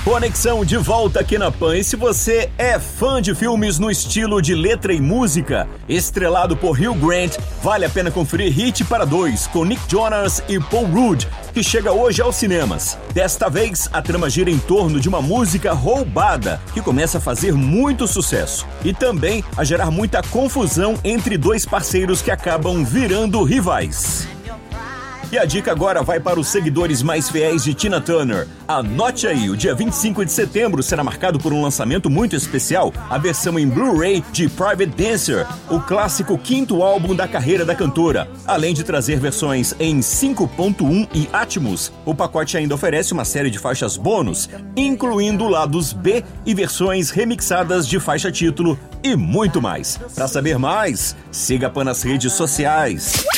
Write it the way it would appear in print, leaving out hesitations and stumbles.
Conexão de volta aqui na Pan. E se você é fã de filmes no estilo de letra e música, estrelado por Hugh Grant, vale a pena conferir Hit para Dois, com Nick Jonas e Paul Rudd, que chega hoje aos cinemas. Desta vez, a trama gira em torno de uma música roubada, que começa a fazer muito sucesso. E também a gerar muita confusão entre dois parceiros que acabam virando rivais. E a dica agora vai para os seguidores mais fiéis de Tina Turner. Anote aí, o dia 25 de setembro será marcado por um lançamento muito especial, a versão em Blu-ray de Private Dancer, o clássico quinto álbum da carreira da cantora. Além de trazer versões em 5.1 e Atmos, o pacote ainda oferece uma série de faixas bônus, incluindo lados B e versões remixadas de faixa título e muito mais. Para saber mais, siga a Pan nas redes sociais.